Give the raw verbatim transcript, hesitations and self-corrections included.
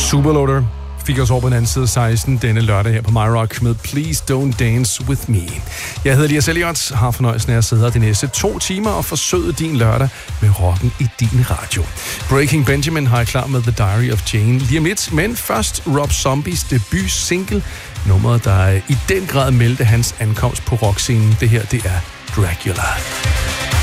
Superloader fik os over på den anden side af seksten denne lørdag her på My Rock med Please Don't Dance With Me. Jeg hedder Elias Elliot, har fornøjelsen af at sidde her de næste to timer og forsøge din lørdag med rocken i din radio. Breaking Benjamin har jeg klar med The Diary of Jane lige om lidt, men først Rob Zombies debut single, nummeret der i den grad meldte hans ankomst på rockscenen. Det her, det er Dracula.